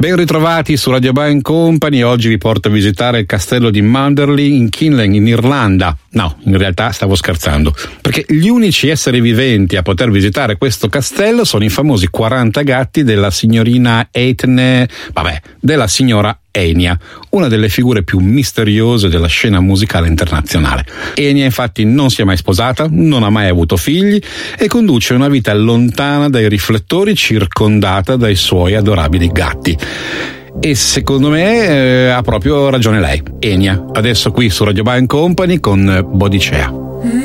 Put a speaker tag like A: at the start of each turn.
A: Ben ritrovati su Radio Band Company. Oggi vi porto a visitare il castello di Manderley in Kinloch, in Irlanda. No, in realtà stavo scherzando, perché gli unici esseri viventi a poter visitare questo castello sono i famosi 40 gatti della signorina della signora Enya, una delle figure più misteriose della scena musicale internazionale. Enya infatti non si è mai sposata, non ha mai avuto figli e conduce una vita lontana dai riflettori, circondata dai suoi adorabili gatti. E secondo me ha proprio ragione lei, Enya. Adesso qui su Radio Band Company con Bodicea.